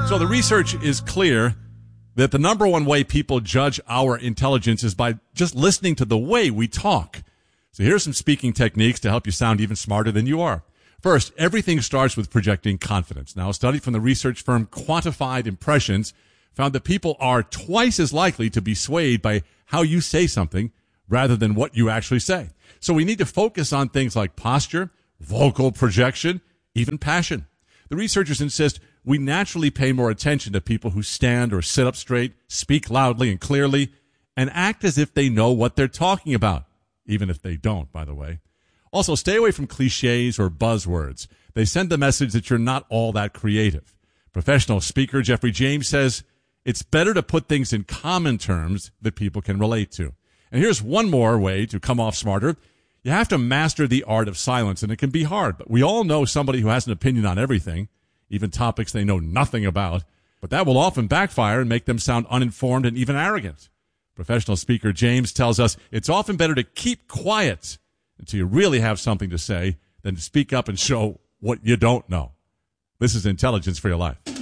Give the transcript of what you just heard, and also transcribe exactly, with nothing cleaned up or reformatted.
So the research is clear that the number one way people judge our intelligence is by just listening to the way we talk. So here's some speaking techniques to help you sound even smarter than you are. First, everything starts with projecting confidence. Now, a study from the research firm Quantified Impressions found that people are twice as likely to be swayed by how you say something rather than what you actually say. So we need to focus on things like posture, vocal projection, even passion. The researchers insist we naturally pay more attention to people who stand or sit up straight, speak loudly and clearly, and act as if they know what they're talking about, even if they don't, by the way. Also, stay away from cliches or buzzwords. They send the message that you're not all that creative. Professional speaker Jeffrey James says it's better to put things in common terms that people can relate to. And here's one more way to come off smarter. You have to master the art of silence, and it can be hard. But we all know somebody who has an opinion on everything, even topics they know nothing about. But that will often backfire and make them sound uninformed and even arrogant. Professional speaker James tells us it's often better to keep quiet until you really have something to say than to speak up and show what you don't know. This is Intelligence for Your Life.